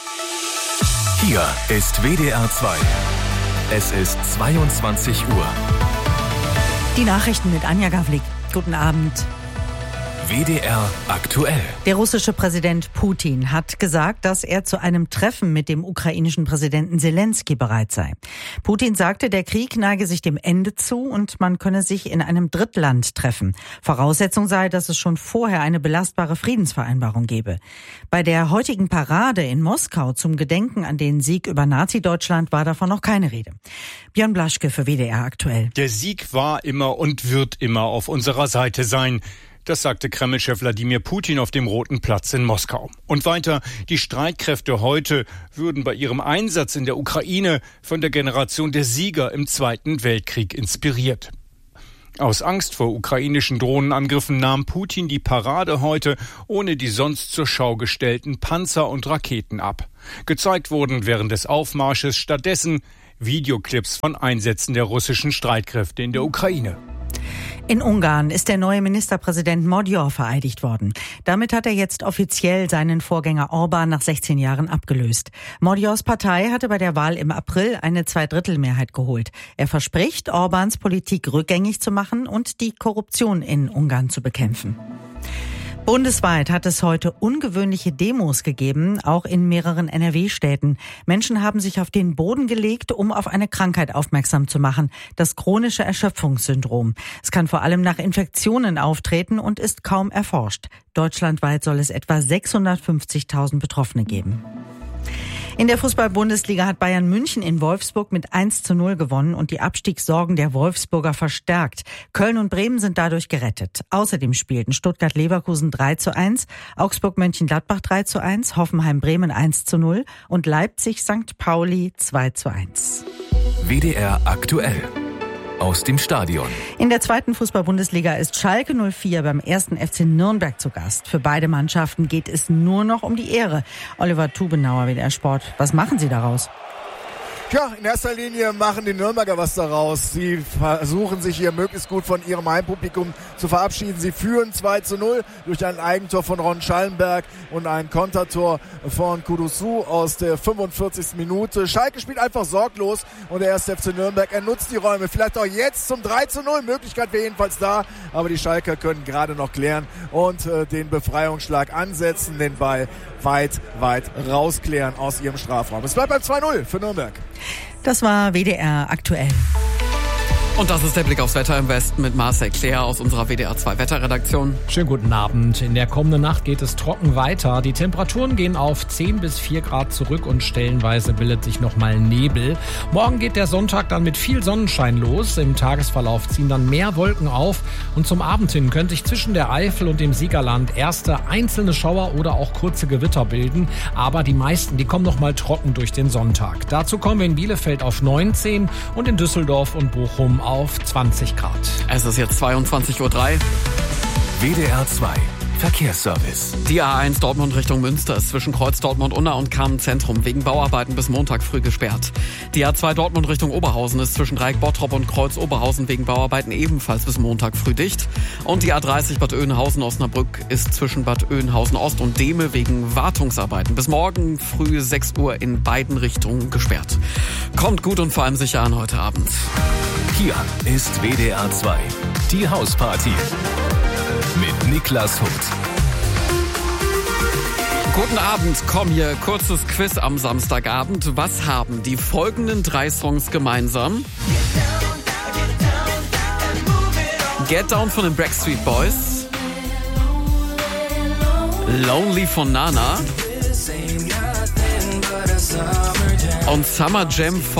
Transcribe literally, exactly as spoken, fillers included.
Hier ist W D R zwei. Es ist zweiundzwanzig Uhr. Die Nachrichten mit Anja Gavlik. Guten Abend. W D R aktuell. Der russische Präsident Putin hat gesagt, dass er zu einem Treffen mit dem ukrainischen Präsidenten Selenskyj bereit sei. Putin sagte, der Krieg neige sich dem Ende zu und man könne sich in einem Drittland treffen. Voraussetzung sei, dass es schon vorher eine belastbare Friedensvereinbarung gebe. Bei der heutigen Parade in Moskau zum Gedenken an den Sieg über Nazi-Deutschland war davon noch keine Rede. Björn Blaschke für W D R aktuell. Der Sieg war immer und wird immer auf unserer Seite sein. Das sagte Kreml-Chef Wladimir Putin auf dem Roten Platz in Moskau. Und weiter, die Streitkräfte heute würden bei ihrem Einsatz in der Ukraine von der Generation der Sieger im Zweiten Weltkrieg inspiriert. Aus Angst vor ukrainischen Drohnenangriffen nahm Putin die Parade heute ohne die sonst zur Schau gestellten Panzer und Raketen ab. Gezeigt wurden während des Aufmarsches stattdessen Videoclips von Einsätzen der russischen Streitkräfte in der Ukraine. In Ungarn ist der neue Ministerpräsident Magyar vereidigt worden. Damit hat er jetzt offiziell seinen Vorgänger Orbán nach sechzehn Jahren abgelöst. Magyars Partei hatte bei der Wahl im April eine Zweidrittelmehrheit geholt. Er verspricht, Orbáns Politik rückgängig zu machen und die Korruption in Ungarn zu bekämpfen. Bundesweit hat es heute ungewöhnliche Demos gegeben, auch in mehreren N R W-Städten. Menschen haben sich auf den Boden gelegt, um auf eine Krankheit aufmerksam zu machen, das chronische Erschöpfungssyndrom. Es kann vor allem nach Infektionen auftreten und ist kaum erforscht. Deutschlandweit soll es etwa sechshundertfünfzigtausend Betroffene geben. In der Fußball-Bundesliga hat Bayern München in Wolfsburg mit eins zu null gewonnen und die Abstiegssorgen der Wolfsburger verstärkt. Köln und Bremen sind dadurch gerettet. Außerdem spielten Stuttgart-Leverkusen drei zu eins, Augsburg-Mönchengladbach drei zu eins, Hoffenheim-Bremen eins zu null und Leipzig-Sankt Pauli zwei zu eins. W D R aktuell. Aus dem Stadion. In der zweiten Fußball-Bundesliga ist Schalke null vier beim ersten F C Nürnberg zu Gast. Für beide Mannschaften geht es nur noch um die Ehre. Oliver Tubenauer, W D R Sport. Was machen Sie daraus? Ja, in erster Linie machen die Nürnberger was daraus. Sie versuchen sich hier möglichst gut von ihrem Heimpublikum zu verabschieden. Sie führen zwei zu null durch ein Eigentor von Ron Schallenberg und ein Kontertor von Kudusu aus der fünfundvierzigsten Minute. Schalke spielt einfach sorglos und der erste F C Nürnberg, er nutzt die Räume. Vielleicht auch jetzt zum drei zu null. Möglichkeit wäre jedenfalls da, aber die Schalker können gerade noch klären und äh, den Befreiungsschlag ansetzen, den Ball weit, weit rausklären aus ihrem Strafraum. Es bleibt beim zwei null für Nürnberg. Das war W D R aktuell. Und das ist der Blick aufs Wetter im Westen mit Marcel Claire aus unserer W D R zwei Wetterredaktion. Schönen guten Abend. In der kommenden Nacht geht es trocken weiter. Die Temperaturen gehen auf zehn bis vier Grad zurück und stellenweise bildet sich nochmal Nebel. Morgen geht der Sonntag dann mit viel Sonnenschein los. Im Tagesverlauf ziehen dann mehr Wolken auf. Und zum Abend hin können sich zwischen der Eifel und dem Siegerland erste einzelne Schauer oder auch kurze Gewitter bilden. Aber die meisten, die kommen nochmal trocken durch den Sonntag. Dazu kommen wir in Bielefeld auf neunzehn und in Düsseldorf und Bochum auf zwanzig Grad. Es ist jetzt zweiundzwanzig Uhr drei. W D R zwei Verkehrsservice. Die A eins Dortmund Richtung Münster ist zwischen Kreuz Dortmund-Unna und Carmen-Zentrum wegen Bauarbeiten bis Montag früh gesperrt. Die A zwei Dortmund Richtung Oberhausen ist zwischen Dreieck Bottrop und Kreuz Oberhausen wegen Bauarbeiten ebenfalls bis Montag früh dicht. Und die A dreißig Bad Oeynhausen-Osnabrück ist zwischen Bad Oeynhausen-Ost und Dehme wegen Wartungsarbeiten bis morgen früh sechs Uhr in beiden Richtungen gesperrt. Kommt gut und vor allem sicher an heute Abend. Hier ist W D R zwei, die Hausparty mit Niklas Huth. Guten Abend, komm hier, kurzes Quiz am Samstagabend. Was haben die folgenden drei Songs gemeinsam? Get Down von den Backstreet Boys, Lonely von Nana und Summer Jam von